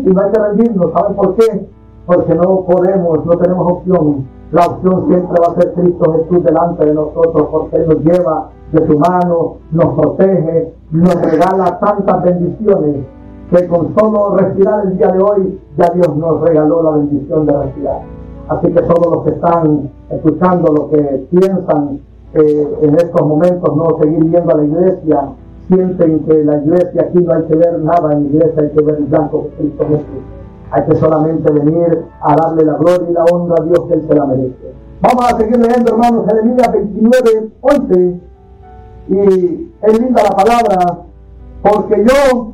y no hay que rendirnos. ¿Saben por qué? Porque no podemos, no tenemos opción. La opción siempre va a ser Cristo Jesús delante de nosotros, porque Él nos lleva de su mano, nos protege, nos regala tantas bendiciones, que con solo respirar el día de hoy, ya Dios nos regaló la bendición de respirar. Así que todos los que están escuchando, los que piensan en estos momentos no seguir yendo a la iglesia, sienten que la iglesia aquí no hay que ver nada, en la iglesia hay que ver el blanco de Cristo Jesús. Hay que solamente venir a darle la gloria y la honra a Dios, que Él se la merece. Vamos a seguir leyendo, hermanos, Jeremías 29:11. Y es linda la palabra, porque yo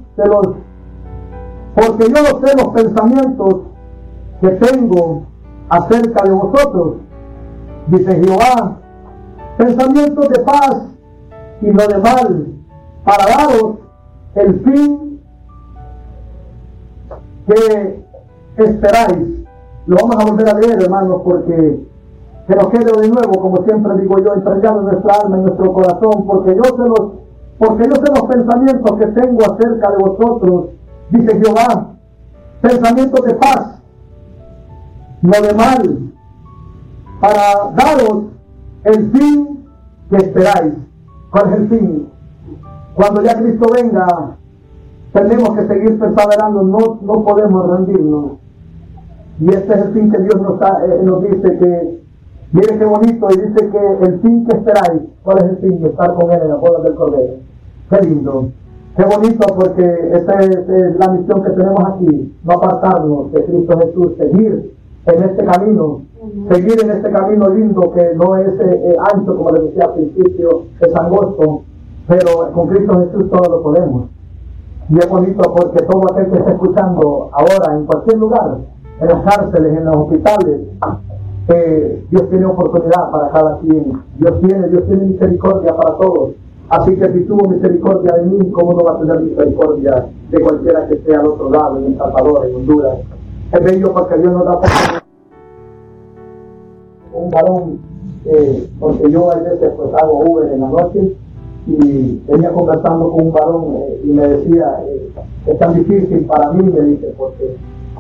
sé los pensamientos que tengo acerca de vosotros, dice Jehová, pensamientos de paz y no de mal, para daros el fin que esperáis. Lo vamos a volver a leer, hermanos, porque que nos quede de nuevo, como siempre digo yo, entregado en nuestra alma, en nuestro corazón, porque yo sé los pensamientos que tengo acerca de vosotros, dice Jehová, pensamientos de paz, no de mal, para daros el fin que esperáis. ¿Cuál es el fin? Cuando ya Cristo venga, tenemos que seguir perseverando, no podemos rendirnos. Y este es el fin que Dios nos dice, que mire qué bonito, y dice que el fin que esperáis. ¿Cuál es el fin? Estar con Él en la boda del Cordero. Qué lindo, qué bonito, porque esa es la misión que tenemos aquí, no apartarnos de Cristo Jesús, seguir en este camino, seguir en este camino lindo, que no es ancho, como les decía al principio, es angosto, pero con Cristo Jesús todo lo podemos. Y es bonito porque todo aquel que está escuchando ahora en cualquier lugar, en las cárceles, en los hospitales, Dios tiene oportunidad para cada quien. Dios tiene misericordia para todos. Así que si tuvo misericordia de mí, ¿cómo no va a tener misericordia de cualquiera que esté al otro lado, en El Salvador, en Honduras? Es bello porque Dios nos da oportunidad. Un varón, porque yo a veces pues hago Uber en la noche, y venía conversando con un varón y me decía, es tan difícil para mí, me dice, porque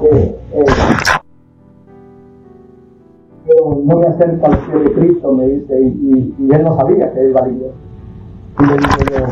no me acerco al pie de Cristo, me dice, y él no sabía que él valía. Y le digo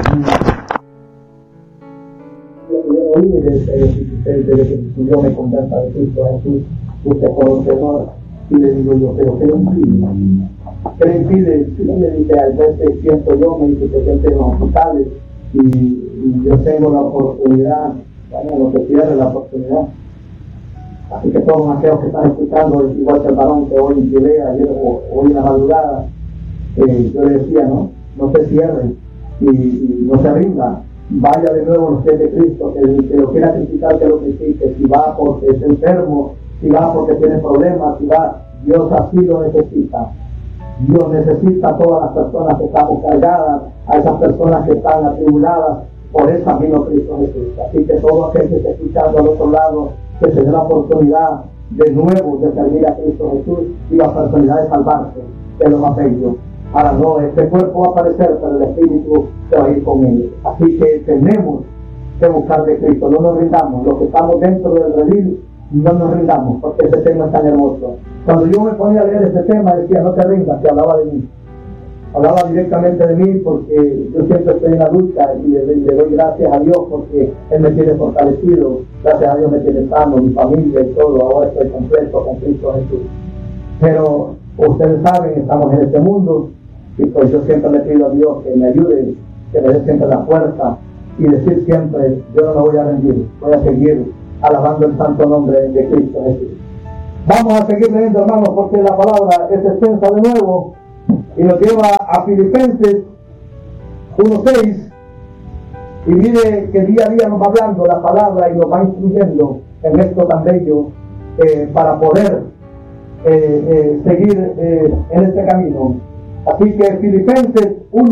yo, yo me conversa de Cristo Jesús, usted conocedor, y le digo yo, pero ¿qué le impide? ¿Qué le impide? Sí, le dice, a veces siento yo, me dice que siempre en los hospitales, y yo tengo la oportunidad, bueno, no se pierde la oportunidad. Así que todos aquellos que están escuchando, igual que el varón que hoy en Chile, ayer o hoy en la madrugada, yo le decía, no se cierre y no se rinda, vaya de nuevo a los pies de Cristo, que lo quiera criticar, que lo critique, si va porque es enfermo, si va porque tiene problemas, si va, Dios así lo necesita. Dios necesita a todas las personas que estamos cargadas, a esas personas que están atribuladas, por eso vino Cristo Jesús. Así que todo aquel que esté escuchando al otro lado, que se dé la oportunidad de nuevo de servir a Cristo Jesús y la oportunidad de salvarse, es lo más bello. Ahora no, este cuerpo va a aparecer, pero el Espíritu se va a ir con él. Así que tenemos que buscar de Cristo, no nos rindamos. Los que estamos dentro del redil, no nos rindamos, porque ese tema es tan hermoso. Cuando yo me ponía a leer este tema, decía, no te rindas, que hablaba de mí. Hablaba directamente de mí, porque yo siempre estoy en la lucha y le doy gracias a Dios porque Él me tiene fortalecido. Gracias a Dios me tiene sano, mi familia y todo. Ahora estoy completo con Cristo Jesús. Pero ustedes saben, estamos en este mundo y pues yo siempre le pido a Dios que me ayude, que me dé siempre la fuerza y decir siempre, yo no me voy a rendir, voy a seguir alabando el santo nombre de Cristo Jesús. Vamos a seguir leyendo, hermanos, porque la palabra es extensa de nuevo y nos lleva a Filipenses 1:6, y mire que día a día nos va hablando la palabra y nos va instruyendo en esto tan bello para poder seguir en este camino. Así que Filipenses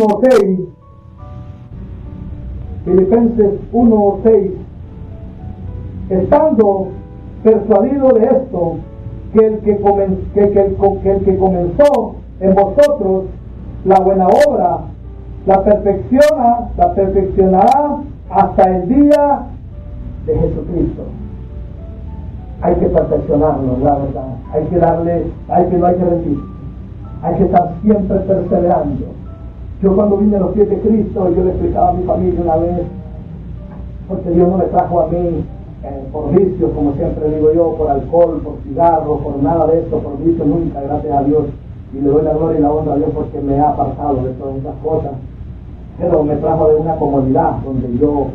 1:6, estando persuadido de esto, que el que comenzó en vosotros la buena obra, la perfeccionará hasta el día de Jesucristo. hay que perfeccionarnos, la verdad. No hay que rendir. Hay que estar siempre perseverando. Yo cuando vine a los pies de Cristo, yo le explicaba a mi familia una vez, porque Dios no me trajo a mí por vicios, como siempre digo yo, por alcohol, por cigarros, por nada de esto, por vicios nunca, gracias a Dios. Y le doy la gloria y la honra a Dios porque me ha apartado de todas esas cosas. Pero me trajo de una comodidad donde yo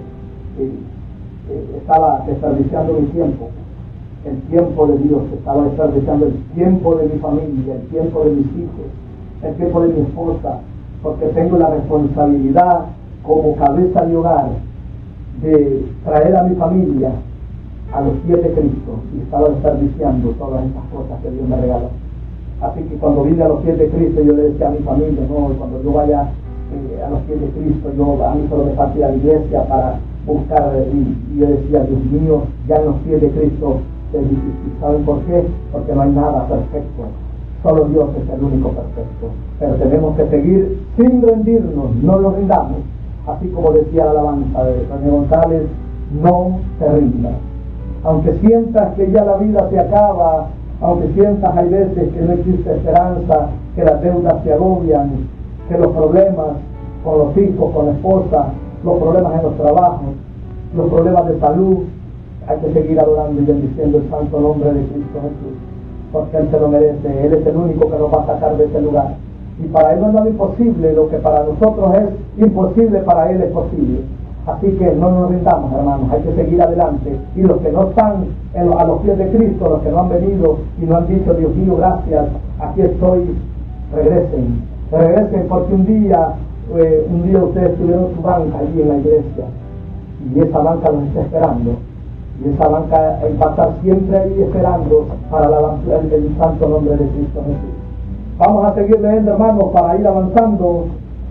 estaba desperdiciando mi tiempo, el tiempo de Dios, estaba desperdiciando el tiempo de mi familia, el tiempo de mis hijos, el tiempo de mi esposa, porque tengo la responsabilidad como cabeza de hogar de traer a mi familia a los pies de Cristo, y estaba desperdiciando todas estas cosas que Dios me regaló. Así que cuando vine a los pies de Cristo, yo le decía a mi familia, no, cuando yo vaya a los pies de Cristo, a mí solo me falta ir a la iglesia para buscar, y yo decía, Dios mío, ya en los pies de Cristo es difícil. ¿Saben por qué? Porque no hay nada perfecto, solo Dios es el único perfecto, pero tenemos que seguir sin rendirnos, no nos rindamos, así como decía la alabanza de René González, no te rindas, aunque sientas que ya la vida se acaba, aunque sientas hay veces que no existe esperanza, que las deudas te agobian, que los problemas con los hijos, con la esposa, los problemas en los trabajos, los problemas de salud, hay que seguir adorando y bendiciendo el santo nombre de Cristo Jesús, porque Él se lo merece. Él es el único que nos va a sacar de ese lugar, y para Él no es nada imposible. Lo que para nosotros es imposible, para Él es posible. Así que no nos rindamos, hermanos, hay que seguir adelante. Y los que no están a los pies de Cristo, los que no han venido y no han dicho, Dios mío, gracias, aquí estoy, regresen, porque un día ustedes tuvieron su banca allí en la iglesia, y esa banca los está esperando, y esa banca va a estar siempre ahí esperando para el santo nombre de Cristo Jesús. Vamos a seguir leyendo, hermanos, para ir avanzando.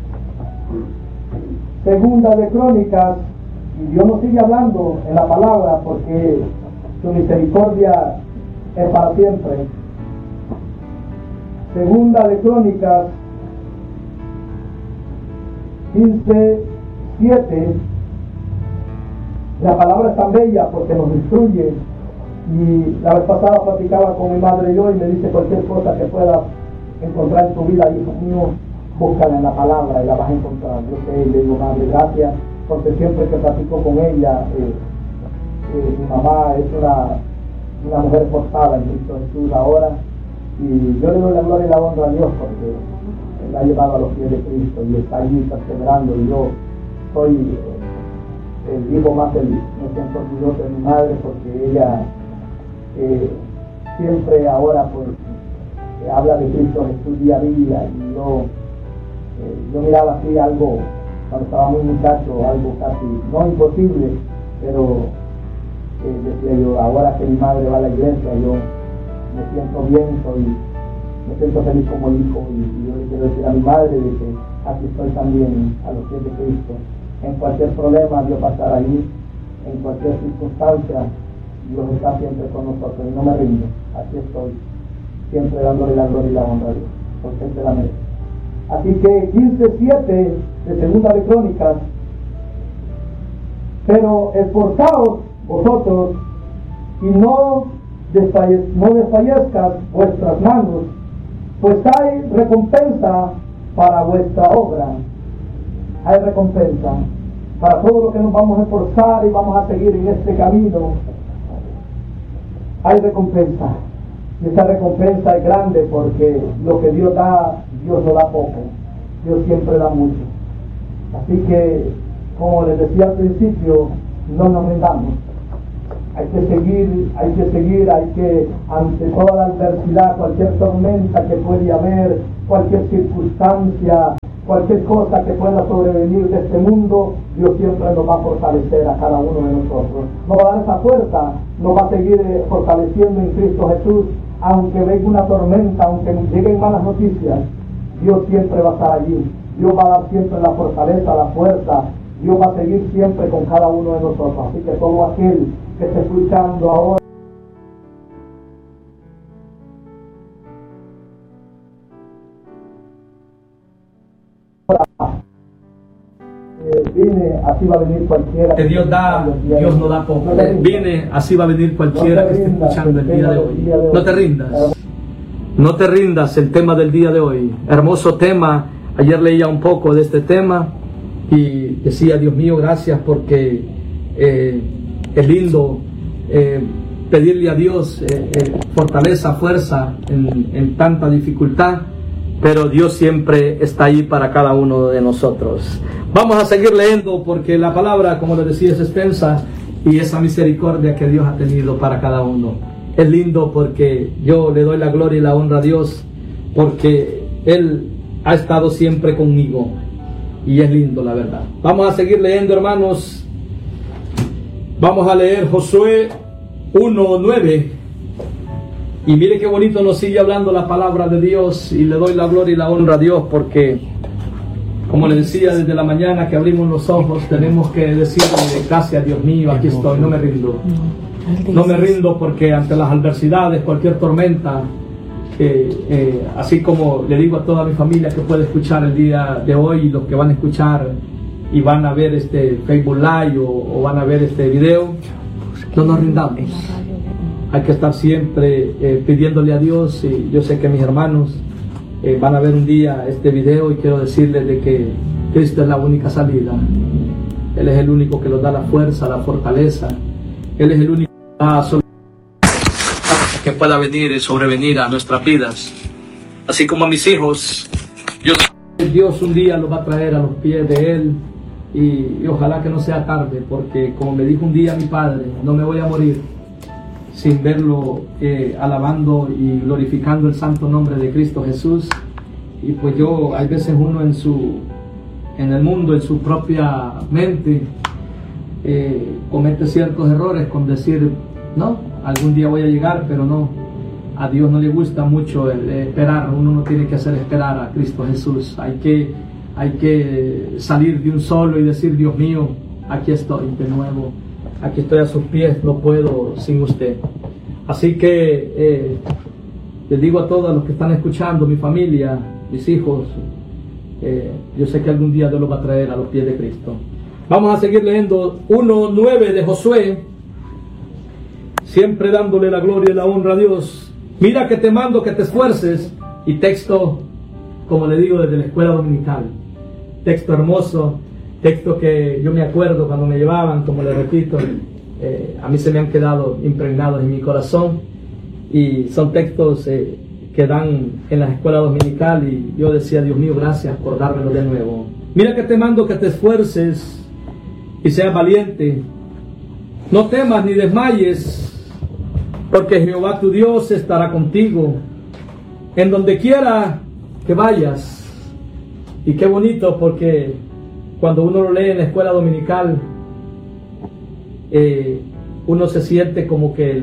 Segunda de Crónicas, y Dios nos sigue hablando en la palabra porque su misericordia es para siempre. Segunda de Crónicas 15:7. La palabra es tan bella porque nos instruye, y la vez pasada platicaba con mi madre y yo, y me dice, cualquier cosa que puedas encontrar en tu vida, hijo mío, búscala en la palabra y la vas a encontrar. Yo sé, y le digo, madre, gracias, porque siempre que platico con ella, mi mamá es una mujer forzada en Cristo Jesús ahora, y yo le doy la gloria y la honra a Dios porque la ha llevado a los pies de Cristo y está allí perseverando, y yo soy el hijo más feliz. Me siento orgulloso de mi madre porque ella siempre ahora pues habla de Cristo Jesús día a día, y yo miraba así algo, cuando estaba muy muchacho, algo casi, no imposible, pero decía yo, ahora que mi madre va a la iglesia, yo me siento bien, me siento feliz como hijo, y yo le quiero decir a mi madre de que aquí estoy también a los pies de Cristo. En cualquier problema Dios va a estar ahí, en cualquier circunstancia Dios está siempre con nosotros, y no me rindo, aquí estoy, siempre dándole la gloria y la honra a Dios, porque Él se la merece. Así que 15:7 de Segunda de Crónicas, pero esforzaos vosotros y no desfallezcas vuestras manos, pues hay recompensa para vuestra obra. Hay recompensa para todo lo que nos vamos a esforzar y vamos a seguir en este camino. Hay recompensa, y esa recompensa es grande, porque lo que Dios da, Dios no da poco, Dios siempre da mucho. Así que, como les decía al principio, no nos rindamos. Hay que seguir, ante toda la adversidad, cualquier tormenta que puede haber, cualquier circunstancia, cualquier cosa que pueda sobrevenir de este mundo, Dios siempre nos va a fortalecer a cada uno de nosotros. Nos va a dar esa fuerza, nos va a seguir fortaleciendo en Cristo Jesús, aunque venga una tormenta, aunque nos lleguen malas noticias, Dios siempre va a estar allí. Dios va a dar siempre la fortaleza, la fuerza. Dios va a seguir siempre con cada uno de nosotros. Así que todo aquel que esté escuchando ahora, vine así va a venir cualquiera. Que Dios da, Dios no da poco. Viene, así va a venir cualquiera que esté escuchando el día de hoy. No te rindas. No te rindas, el tema del día de hoy. Hermoso tema. Ayer leía un poco de este tema y decía, Dios mío, gracias porque es lindo pedirle a Dios fortaleza, fuerza en tanta dificultad, pero Dios siempre está ahí para cada uno de nosotros. Vamos a seguir leyendo porque la palabra, como les decía, es extensa y esa misericordia que Dios ha tenido para cada uno. Es lindo porque yo le doy la gloria y la honra a Dios porque Él ha estado siempre conmigo y es lindo, la verdad. Vamos a seguir leyendo, hermanos. Vamos a leer Josué 1:9 y mire qué bonito nos sigue hablando la palabra de Dios y le doy la gloria y la honra a Dios porque, como le decía desde la mañana que abrimos los ojos, tenemos que decirle gracias, Dios mío, aquí estoy, no me rindo. No me rindo porque ante las adversidades, cualquier tormenta, así como le digo a toda mi familia que puede escuchar el día de hoy y los que van a escuchar y van a ver este Facebook Live o van a ver este video, no nos rindamos. Hay que estar siempre pidiéndole a Dios y yo sé que mis hermanos van a ver un día este video y quiero decirles de que Cristo es la única salida. Él es el único que nos da la fuerza, la fortaleza. Él es el único que pueda venir y sobrevenir a nuestras vidas, así como a mis hijos. Dios un día los va a traer a los pies de Él y ojalá que no sea tarde, porque como me dijo un día mi padre, no me voy a morir sin verlo alabando y glorificando el santo nombre de Cristo Jesús. Y pues yo, hay veces uno en el mundo, en su propia mente, comete ciertos errores con decir, no, algún día voy a llegar, pero no, a Dios no le gusta mucho el esperar. Uno no tiene que hacer esperar a Cristo Jesús. Hay que salir de un solo y decir, Dios mío, aquí estoy de nuevo, aquí estoy a sus pies, no puedo sin usted. Así que les digo a todos los que están escuchando, mi familia, mis hijos, yo sé que algún día Dios los va a traer a los pies de Cristo. Vamos a seguir leyendo 1:9 de Josué, siempre dándole la gloria y la honra a Dios. Mira que te mando que te esfuerces, y texto, como le digo, desde la escuela dominical, texto hermoso, texto que yo me acuerdo cuando me llevaban, como le repito, a mí se me han quedado impregnados en mi corazón, y son textos que dan en la escuela dominical, y yo decía, Dios mío, gracias por dármelo de nuevo. Mira que te mando que te esfuerces y seas valiente, no temas ni desmayes, porque Jehová tu Dios estará contigo en donde quiera que vayas. Y qué bonito, porque cuando uno lo lee en la escuela dominical, uno se siente como que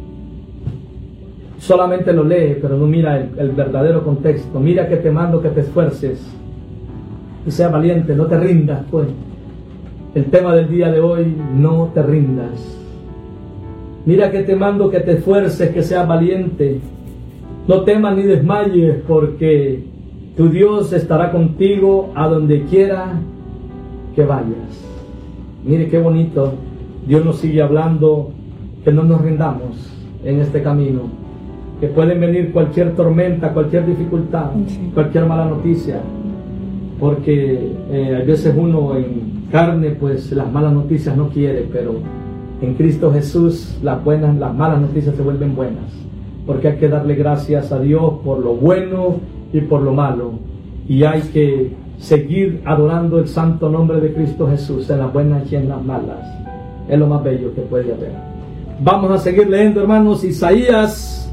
solamente lo lee, pero no mira el verdadero contexto. Mira que te mando que te esfuerces y seas valiente, no te rindas. Pues el tema del día de hoy, no te rindas. Mira que te mando que te esfuerces, que seas valiente, no temas ni desmayes, porque tu Dios estará contigo a donde quiera que vayas. Mire qué bonito, Dios nos sigue hablando, que no nos rindamos en este camino, que pueden venir cualquier tormenta, cualquier dificultad, cualquier mala noticia, porque a veces uno en carne, pues las malas noticias no quiere, pero en Cristo Jesús las malas noticias se vuelven buenas, porque hay que darle gracias a Dios por lo bueno y por lo malo, y hay que seguir adorando el santo nombre de Cristo Jesús en las buenas y en las malas. Es lo más bello que puede haber. Vamos a seguir leyendo, hermanos, Isaías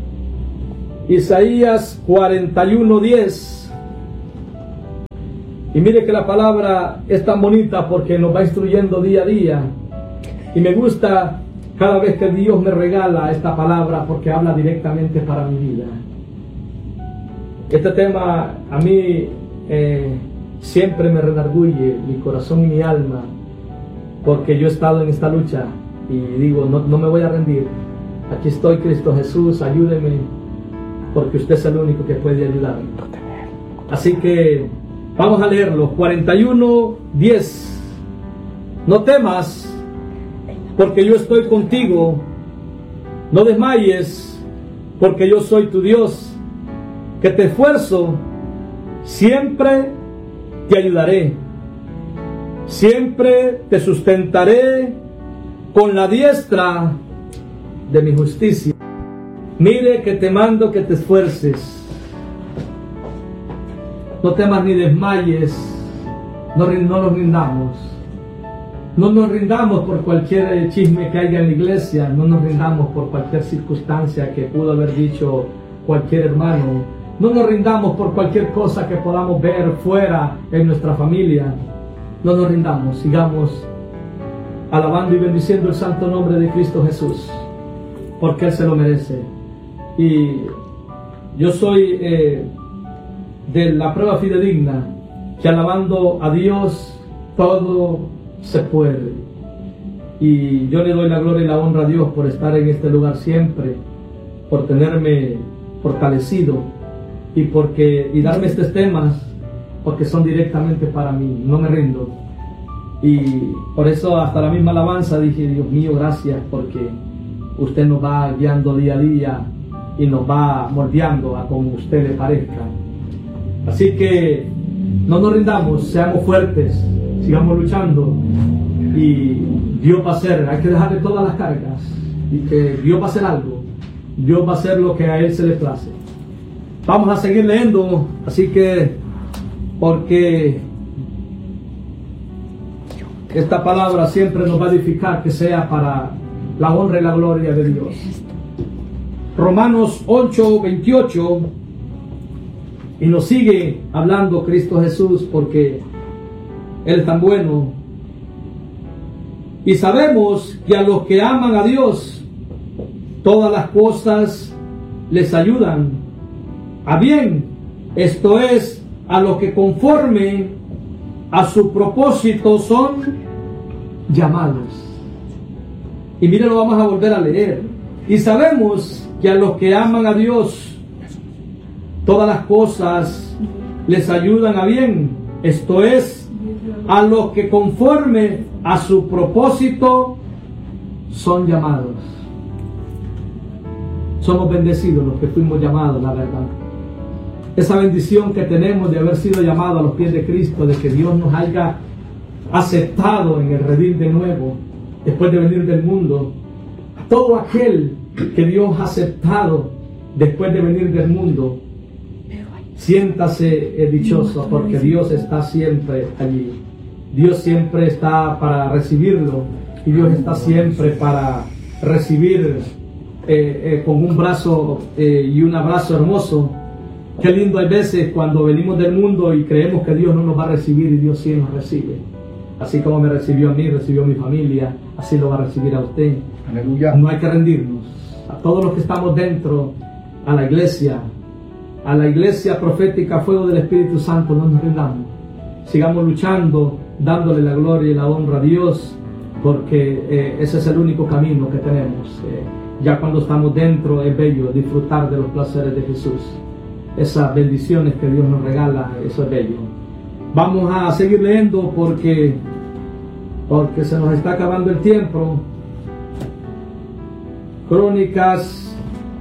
41:10. Y mire que la palabra es tan bonita porque nos va instruyendo día a día. Y me gusta cada vez que Dios me regala esta palabra porque habla directamente para mi vida. Este tema a mí siempre me redarguye mi corazón y mi alma, porque yo he estado en esta lucha y digo, no me voy a rendir. Aquí estoy, Cristo Jesús, ayúdeme, porque usted es el único que puede ayudarme. Así que vamos a leerlo. 41:10. No temas, porque yo estoy contigo. No desmayes, porque yo soy tu Dios, que te esfuerzo, siempre te ayudaré. Siempre te sustentaré con la diestra de mi justicia. Mire que te mando que te esfuerces. No temas ni desmayes. No nos rindamos. No nos rindamos por cualquier chisme que haya en la iglesia. No nos rindamos por cualquier circunstancia que pudo haber dicho cualquier hermano. No nos rindamos por cualquier cosa que podamos ver fuera en nuestra familia. No nos rindamos, sigamos alabando y bendiciendo el santo nombre de Cristo Jesús, porque Él se lo merece. Y yo soy de la prueba fidedigna, que alabando a Dios todo se puede. Y yo le doy la gloria y la honra a Dios por estar en este lugar siempre, por tenerme fortalecido y darme estos temas, porque son directamente para mí. No me rindo. Y por eso hasta la misma alabanza dije: Dios mío, gracias, porque usted nos va guiando día a día y nos va moldeando a como usted le parezca. Así que no nos rindamos, seamos fuertes, sigamos luchando, y Dios va a hacer. Hay que dejarle todas las cargas, y que Dios va a hacer algo. Dios va a hacer lo que a Él se le place. Vamos a seguir leyendo, así que, porque esta palabra siempre nos va a edificar, que sea para la honra y la gloria de Dios. Romanos 8:28, y nos sigue hablando Cristo Jesús, porque Él es tan bueno. Y sabemos que a los que aman a Dios, todas las cosas les ayudan a bien, esto es, a los que conforme a su propósito son llamados. Y mire, lo vamos a volver a leer. Y sabemos que a los que aman a Dios, todas las cosas les ayudan a bien, esto es, a los que conforme a su propósito son llamados. Somos bendecidos los que fuimos llamados, la verdad. Esa bendición que tenemos de haber sido llamados a los pies de Cristo, de que Dios nos haya aceptado en el redil de nuevo, después de venir del mundo. A todo aquel que Dios ha aceptado después de venir del mundo, siéntase dichoso, porque Dios está siempre allí. Dios siempre está para recibirlo, y Dios está siempre para recibir con un brazo y un abrazo hermoso. Qué lindo hay veces cuando venimos del mundo y creemos que Dios no nos va a recibir, y Dios sí nos recibe. Así como me recibió a mí, recibió a mi familia, así lo va a recibir a usted. Aleluya. No hay que rendirnos. A todos los que estamos dentro, a la iglesia profética Fuego del Espíritu Santo, no nos rindamos. Sigamos luchando, dándole la gloria y la honra a Dios, porque ese es el único camino que tenemos. Ya cuando estamos dentro es bello disfrutar de los placeres de Jesús. Esas bendiciones que Dios nos regala, eso es bello. Vamos a seguir leyendo porque se nos está acabando el tiempo. Crónicas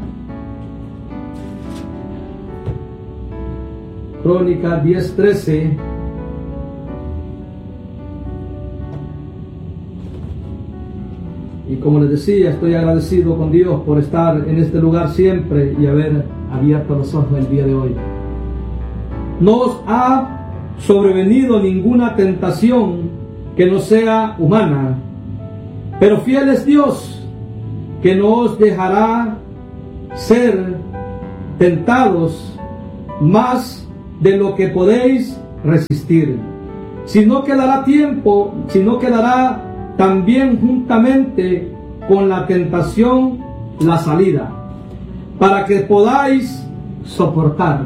10:13. Y como les decía, estoy agradecido con Dios por estar en este lugar siempre y haber abierto los ojos el día de hoy. No os ha sobrevenido ninguna tentación que no sea humana, pero fiel es Dios, que no os dejará ser tentados más de lo que podéis resistir, sino que dará también juntamente con la tentación la salida, para que podáis soportar.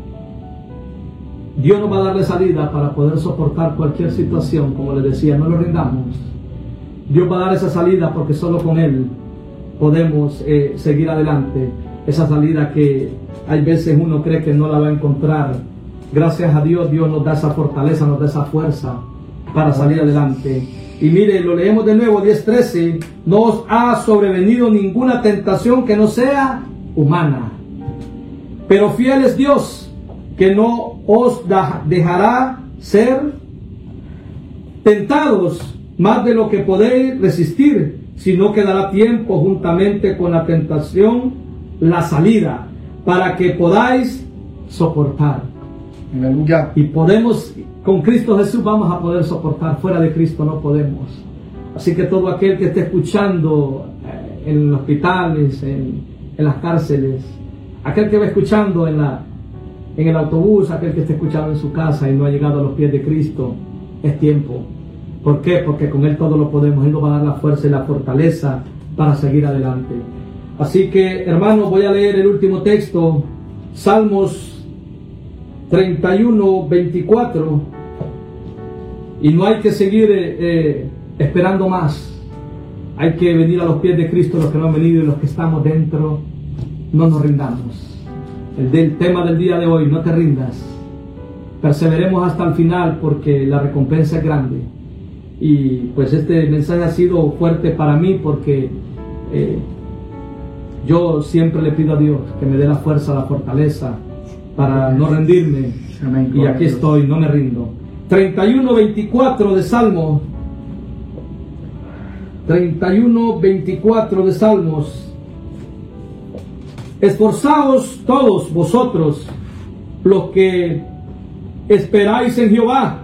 Dios nos va a darle salida para poder soportar cualquier situación. Como les decía, no lo rindamos. Dios va a dar esa salida, porque solo con Él podemos seguir adelante. Esa salida que hay veces uno cree que no la va a encontrar. Gracias a Dios, Dios nos da esa fortaleza, nos da esa fuerza para salir adelante. Y mire, lo leemos de nuevo, 10:13. No os ha sobrevenido ninguna tentación que no sea humana. Pero fiel es Dios, que no os dejará ser tentados más de lo que podéis resistir, sino que dará tiempo juntamente con la tentación, la salida, para que podáis soportar. Aleluya. Y podemos, con Cristo Jesús vamos a poder soportar, fuera de Cristo no podemos. Así que todo aquel que esté escuchando en los hospitales, en las cárceles, aquel que va escuchando en el autobús, aquel que esté escuchando en su casa y no ha llegado a los pies de Cristo, es tiempo. ¿Por qué? Porque con Él todo lo podemos. Él nos va a dar la fuerza y la fortaleza para seguir adelante. Así que, hermanos, voy a leer el último texto, Salmos 31:24. Y no hay que seguir esperando más. Hay que venir a los pies de Cristo, los que no han venido y los que estamos dentro. No nos rindamos. El tema del día de hoy, no te rindas. Perseveremos hasta el final porque la recompensa es grande. Y pues este mensaje ha sido fuerte para mí porque yo siempre le pido a Dios que me dé la fuerza, la fortaleza para no rendirme. Amén. Y aquí estoy, no me rindo. 31:24 de Salmo. 31:24 de Salmos. Esforzaos todos vosotros los que esperáis en Jehová,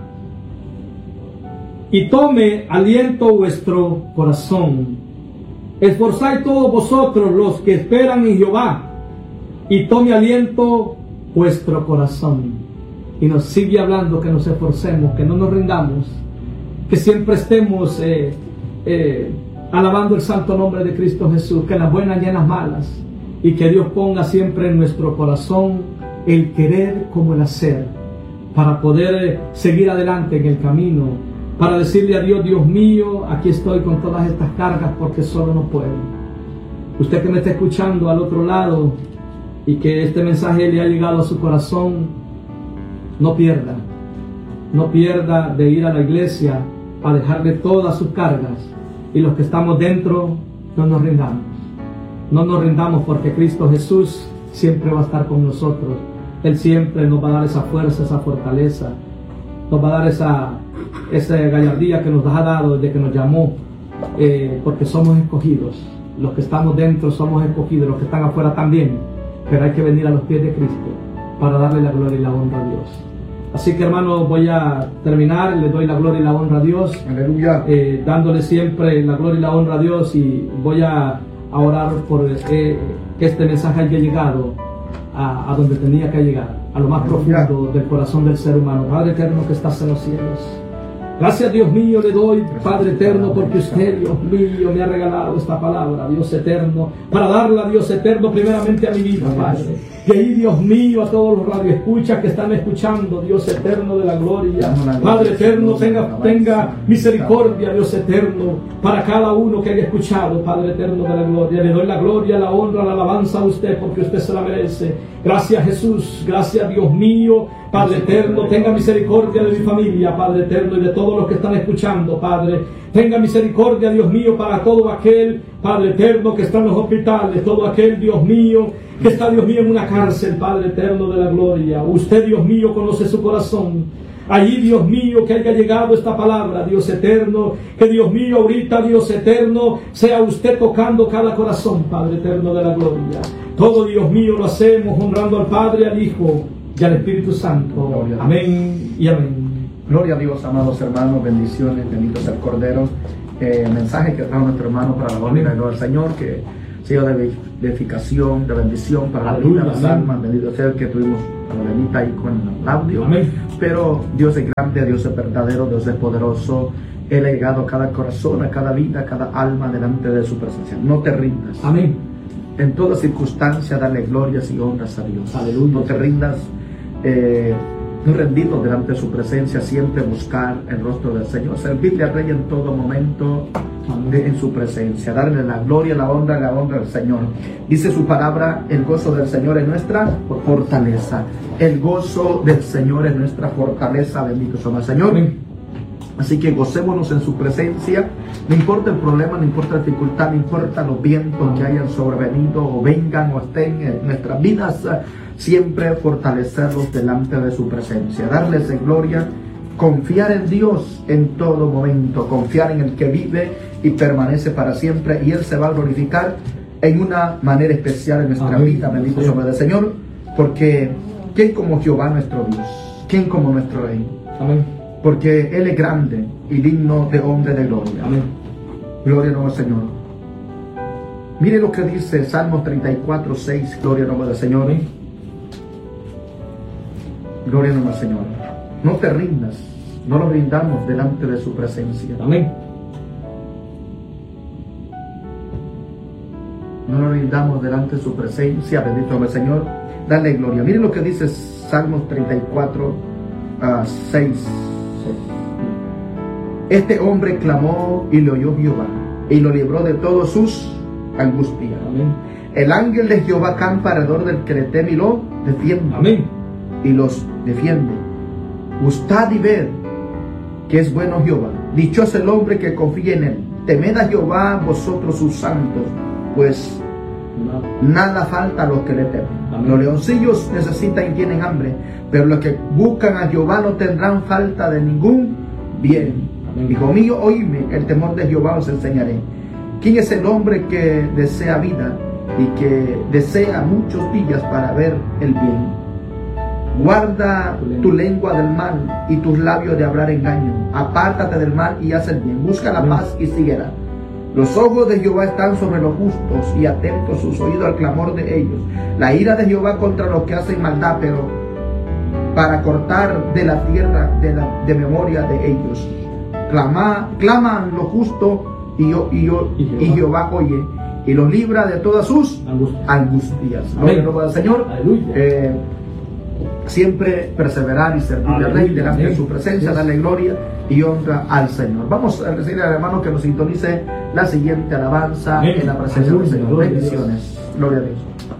y tome aliento vuestro corazón. Esforzáis todos vosotros los que esperan en Jehová, y tome aliento vuestro corazón. Y nos sigue hablando que nos esforcemos, que no nos rindamos, que siempre estemos alabando el santo nombre de Cristo Jesús, que en las buenas y en las malas, y que Dios ponga siempre en nuestro corazón el querer como el hacer, para poder seguir adelante en el camino, para decirle a Dios: Dios mío, aquí estoy con todas estas cargas porque solo no puedo. Usted que me está escuchando al otro lado y que este mensaje le ha llegado a su corazón, no pierda de ir a la iglesia a dejarle todas sus cargas, y los que estamos dentro no nos rindamos porque Cristo Jesús siempre va a estar con nosotros. Él siempre nos va a dar esa fuerza, esa fortaleza, nos va a dar esa gallardía que nos ha dado desde que nos llamó, porque somos escogidos. Los que estamos dentro somos escogidos, los que están afuera también, pero hay que venir a los pies de Cristo para darle la gloria y la honra a Dios. Así que, hermanos, voy a terminar. Le doy la gloria y la honra a Dios. Aleluya. Dándole siempre la gloria y la honra a Dios, y voy a orar por que este mensaje haya llegado a donde tenía que llegar, a lo más profundo del corazón del ser humano. Padre eterno que estás en los cielos, gracias, Dios mío, le doy, Padre eterno, porque usted, Dios mío, me ha regalado esta palabra, Dios eterno, para darla, Dios eterno, primeramente a mi vida, Padre. Y ahí, Dios mío, a todos los radioescuchas que están escuchando, Dios eterno de la gloria, Padre eterno, tenga misericordia, Dios eterno, para cada uno que haya escuchado, Padre eterno de la gloria. Le doy la gloria, la honra, la alabanza a usted, porque usted se la merece. Gracias, Jesús, gracias, Dios mío, Padre eterno, tenga misericordia de mi familia, Padre eterno, y de todos los que están escuchando, Padre. Tenga misericordia, Dios mío, para todo aquel, Padre eterno, que está en los hospitales, todo aquel, Dios mío, que está, Dios mío, en una cárcel, Padre eterno de la gloria. Usted, Dios mío, conoce su corazón. Allí, Dios mío, que haya llegado esta palabra, Dios eterno, que Dios mío, ahorita, Dios eterno, sea usted tocando cada corazón, Padre eterno de la gloria. Todo, Dios mío, lo hacemos honrando al Padre, al Hijo y al Espíritu Santo. Amén y amén. Gloria a Dios, amados hermanos, bendiciones, bendito sea el Cordero. Mensaje que trajo nuestro hermano para la gloria del Señor, que sea de edificación, de bendición para la vida, las almas. Bendito sea el que tuvimos a la Benita ahí con el audio. Amén. Pero Dios es grande, Dios es verdadero, Dios es poderoso. Él ha llegado a cada corazón, a cada vida, a cada alma delante de su presencia. No te rindas. Amén. En toda circunstancia, dale glorias y honras a Dios. Aleluya. No te rindas. No rendido delante de su presencia, siempre buscar el rostro del Señor, servirle al Rey en todo momento en su presencia, darle la gloria, la honra al Señor. Dice su palabra: el gozo del Señor es nuestra fortaleza. El gozo del Señor es nuestra fortaleza. Bendito sea el Señor. Así que gocémonos en su presencia. No importa el problema, no importa la dificultad, no importa los vientos que hayan sobrevenido o vengan o estén en nuestras vidas, siempre fortalecerlos delante de su presencia, darles en gloria, confiar en Dios en todo momento, confiar en el que vive y permanece para siempre, y Él se va a glorificar en una manera especial en nuestra vida. Bendito sea el Señor, porque ¿quién como Jehová nuestro Dios? ¿Quién como nuestro Rey? Amén. Porque Él es grande y digno de hombre de gloria. Amén. Gloria al Señor. Mire lo que dice Salmos 34, 6. Gloria al Señor. Amén. Gloria al Señor. No te rindas, no nos rindamos delante de su presencia. Amén. No nos rindamos delante de su presencia. Bendito sea el Señor. Dale gloria. Mire lo que dice Salmos 34, 6. Este hombre clamó y le oyó Jehová y lo libró de todas sus angustias. Amén. El ángel de Jehová acampa alrededor del que le teme y lo defiende. Amén. Y los defiende. Gustad y ved que es bueno Jehová. Dichoso el hombre que confía en él. Temed a Jehová vosotros sus santos, pues nada falta a los que le temen. Amén. Los leoncillos necesitan y tienen hambre, pero los que buscan a Jehová no tendrán falta de ningún bien. Amén. Hijo mío, oíme, el temor de Jehová os enseñaré. ¿Quién es el hombre que desea vida y que desea muchos días para ver el bien? Guarda tu lengua del mal y tus labios de hablar engaño. Apártate del mal y haz el bien. Busca la paz y síguela. Los ojos de Jehová están sobre los justos y atentos sus oídos al clamor de ellos. La ira de Jehová contra los que hacen maldad, pero para cortar de la tierra de memoria de ellos. Claman los justos y Jehová oye y los libra de todas sus angustias. Gloria al Señor. Siempre perseverar y servir al Rey delante de su presencia, darle gloria y honra al Señor. Vamos a decirle al hermano que nos sintonice la siguiente alabanza en la presencia del Señor. Bendiciones. Gloria a Dios.